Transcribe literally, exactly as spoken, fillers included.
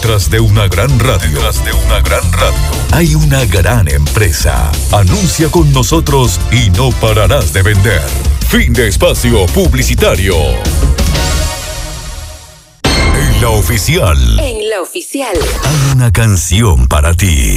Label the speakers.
Speaker 1: Detrás de una gran radio, detrás de una gran radio, hay una gran empresa. Anuncia con nosotros y no pararás de vender. Fin de espacio publicitario. En la oficial.
Speaker 2: En la oficial.
Speaker 1: Hay una canción para ti.